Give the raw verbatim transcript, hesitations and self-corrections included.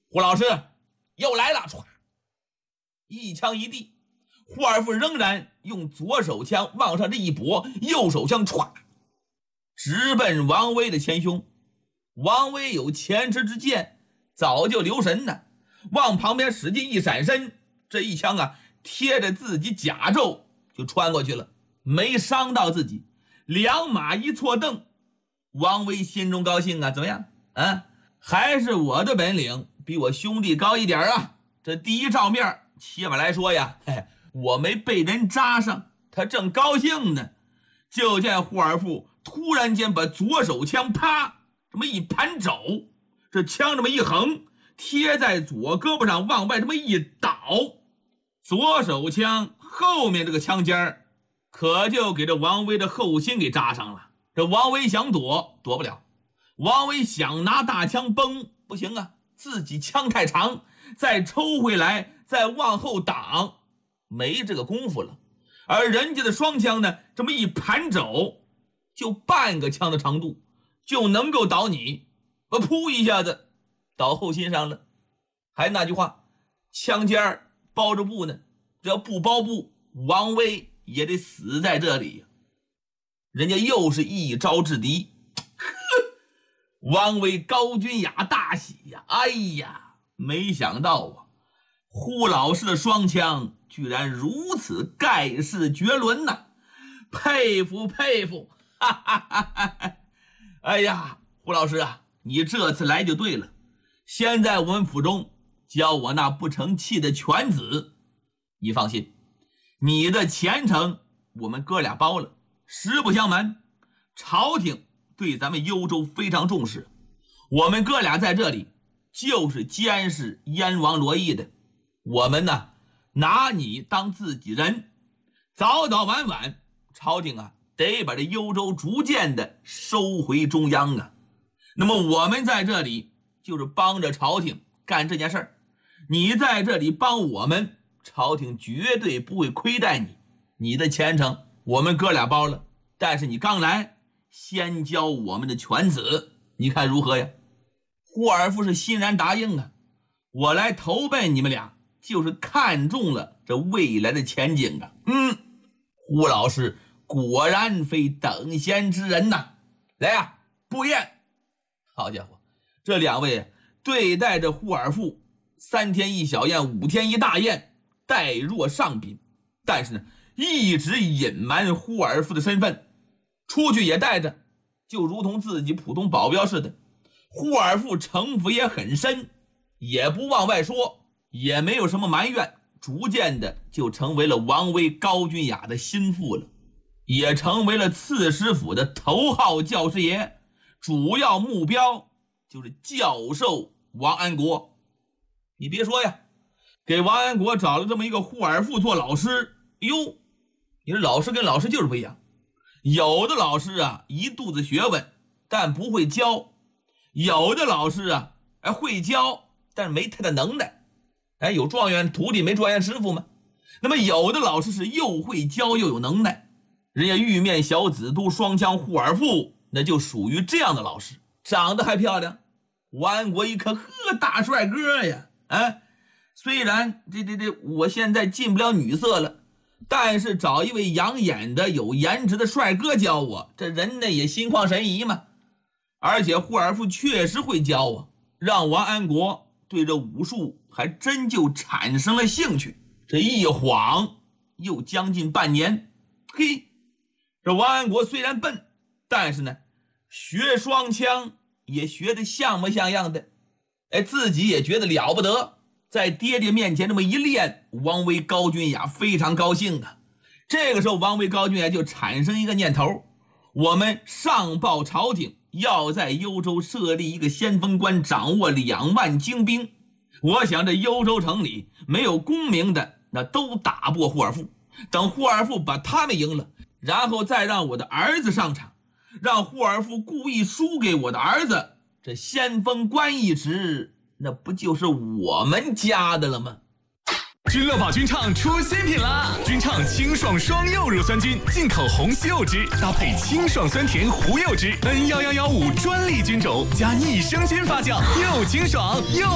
胡老师又来了，唰，一枪一地，胡尔夫仍然用左手枪往上这一拨，右手枪唰，直奔王威的前胸。王威有前车之鉴，早就留神呢，往旁边使劲一闪身，这一枪啊贴着自己甲胄就穿过去了，没伤到自己。两马一错蹬，王威心中高兴啊，怎么样啊？还是我的本领比我兄弟高一点啊。这第一照面起码来说呀，嘿，我没被人扎上，他正高兴呢。就见胡尔夫突然间把左手枪啪这么一盘肘，这枪这么一横，贴在左胳膊上往外这么一倒，左手枪后面这个枪尖可就给这王威的后心给扎上了。这王威想躲躲不了，王威想拿大枪崩不行啊，自己枪太长，再抽回来再往后挡没这个功夫了。而人家的双枪呢，这么一盘肘就半个枪的长度就能够倒你，呃，噗一下子倒后心上了。还那句话，枪尖包着布呢，只要不包布，王威也得死在这里呀。人家又是一招制敌，王威高君雅大喜呀！哎呀，没想到啊，胡老师的双枪居然如此盖世绝伦呐、啊，佩服佩服！哈哈哈哈！哎呀，胡老师啊，你这次来就对了。现在我们府中教我那不成器的犬子，你放心，你的前程我们哥俩包了。实不相瞒，朝廷对咱们幽州非常重视，我们哥俩在这里就是监视燕王罗毅的。我们呢，拿你当自己人，早早晚晚朝廷啊得把这幽州逐渐的收回中央啊。那么我们在这里就是帮着朝廷干这件事儿，你在这里帮我们，朝廷绝对不会亏待你。你的前程我们哥俩包了，但是你刚来，先教我们的犬子，你看如何呀？胡尔夫是欣然答应啊，我来投奔你们俩，就是看中了这未来的前景啊。嗯，胡老师果然非等闲之人呐！来呀、啊，布宴！好家伙，这两位对待着胡尔夫，三天一小宴，五天一大宴，待若上宾。但是呢，一直隐瞒胡尔夫的身份，出去也带着，就如同自己普通保镖似的。胡尔夫城府也很深，也不往外说，也没有什么埋怨，逐渐的就成为了王威高君雅的心腹了，也成为了刺史府的头号教师爷，主要目标就是教授王安国。你别说呀，给王安国找了这么一个胡尔夫做老师，哟，你说老师跟老师就是不一样，有的老师啊一肚子学问，但不会教；有的老师啊，哎会教，但是没太大能耐。哎，有状元徒弟没状元师傅吗？那么有的老师是又会教又有能耐，人家玉面小紫都双枪胡尔夫，那就属于这样的老师，长得还漂亮。王安国一看，呵，大帅哥呀！哎，虽然这这这我现在进不了女色了，但是找一位养眼的有颜值的帅哥教我，这人呢也心旷神怡嘛。而且胡尔夫确实会教啊，让王安国对这武术还真就产生了兴趣。这一晃又将近半年，嘿，这王安国虽然笨，但是呢学双枪也学得像模像样的，哎，自己也觉得了不得。在爹爹面前这么一练，王威高君雅非常高兴啊。这个时候王威高君雅就产生一个念头，我们上报朝廷要在幽州设立一个先锋官，掌握两万精兵。我想这幽州城里没有功名的，那都打不过胡尔夫。等胡尔夫把他们赢了，然后再让我的儿子上场，让胡尔夫故意输给我的儿子，这先锋官一职，那不就是我们家的了吗？ 君乐宝君畅出新品啦！君畅清爽双柚乳酸菌，进口红西柚汁，搭配清爽酸甜胡柚汁 ，N 一一一五专利菌种加益生菌发酵，又清爽又